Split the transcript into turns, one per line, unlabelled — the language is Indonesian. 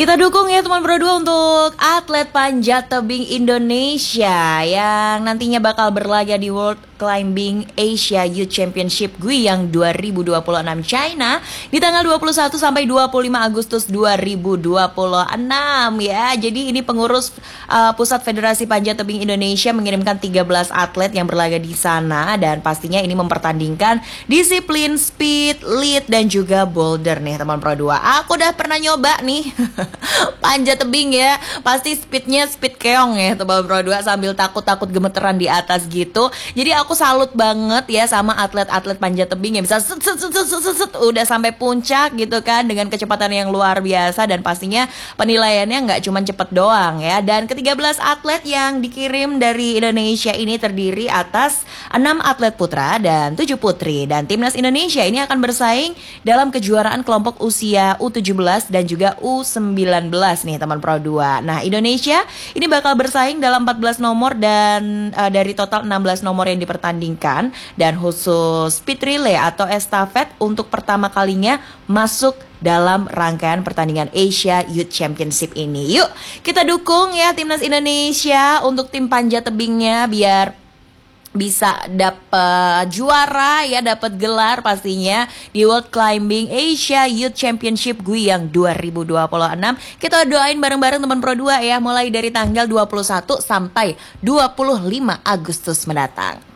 Kita dukung ya teman Pro 2 untuk atlet panjat tebing Indonesia yang nantinya bakal berlaga di World Climbing Asia Youth Championship Guiyang 2026 China di tanggal 21 sampai 25 Agustus 2026 ya. Jadi ini pengurus Pusat Federasi Panjat Tebing Indonesia mengirimkan 13 atlet yang berlaga di sana dan pastinya ini mempertandingkan disiplin speed, lead dan juga boulder nih teman Pro 2. Aku udah pernah nyoba nih panjat tebing ya. Pasti speednya speed keong ya teman Pro 2 sambil takut-takut gemeteran di atas gitu. Jadi aku salut banget ya sama atlet-atlet panjat tebing yang bisa udah sampai puncak gitu kan dengan kecepatan yang luar biasa dan pastinya penilaiannya nggak cuma cepet doang ya. Dan ke-13 atlet yang dikirim dari Indonesia ini terdiri atas 6 atlet putra dan 7 putri dan timnas Indonesia ini akan bersaing dalam kejuaraan kelompok usia U17 dan juga U19 nih teman Pro 2. Nah, Indonesia ini bakal bersaing dalam 14 nomor dan dari total 16 nomor yang dipertandingkan dan khusus speed relay atau estafet untuk pertama kalinya masuk dalam rangkaian pertandingan Asia Youth Championship ini. Yuk, kita dukung ya timnas Indonesia untuk tim panjat tebingnya biar bisa dapat juara ya, dapat gelar pastinya di World Climbing Asia Youth Championship Guiyang 2026. Kita doain bareng-bareng teman Pro 2 ya, mulai dari tanggal 21 sampai 25 Agustus mendatang.